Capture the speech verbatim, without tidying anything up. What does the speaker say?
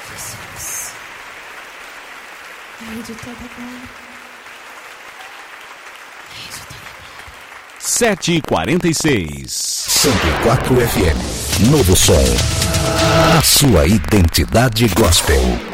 Jesus. Rei de toda glória. Rei de toda glória. sete e quarenta e seis. cento e quatro F M. Novo som. A sua identidade gospel.